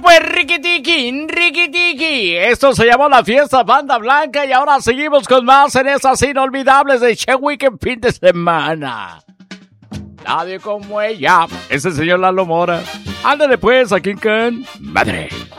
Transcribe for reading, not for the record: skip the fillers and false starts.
fue Riquitiqui, Riquitiqui. Esto se llamó la fiesta Banda Blanca y ahora seguimos con más en esas inolvidables de Che Weekend fin de semana. Nadie como ella. Es el señor Lalo Mora. Ándale pues, aquí en Madre.